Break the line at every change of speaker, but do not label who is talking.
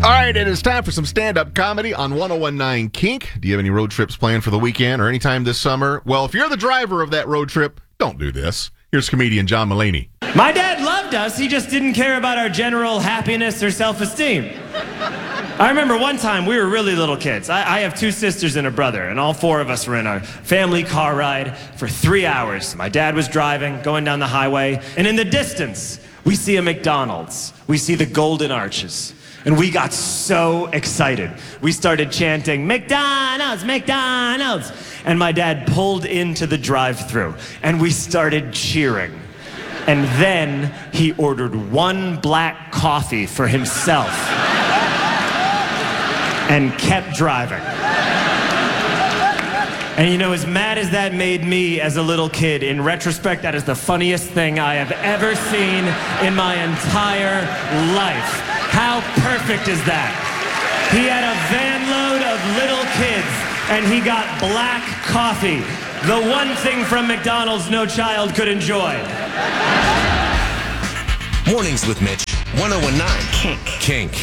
All right, it is time for some stand-up comedy on 1019 Kink. Do you have any road trips planned for the weekend or anytime this summer? Well, if you're the driver of that road trip, don't do this. Here's comedian John Mulaney.
My dad loved us. He just didn't care about our general happiness or self-esteem. I remember one time we were really little kids. I have two sisters and a brother, and all four of us were in our family car ride for 3 hours. My dad was driving, going down the highway, and in the distance, we see a McDonald's. We see the Golden Arches. And we got so excited. We started chanting, McDonald's, McDonald's. And my dad pulled into the drive-thru, and we started cheering. And then he ordered one black coffee for himself and kept driving. And you know, as mad as that made me as a little kid, in retrospect, that is the funniest thing I have ever seen in my entire life. How perfect is that? He had a van load of little kids, and he got black coffee. The one thing from McDonald's no child could enjoy.
Mornings with Mitch, 1019 Kink.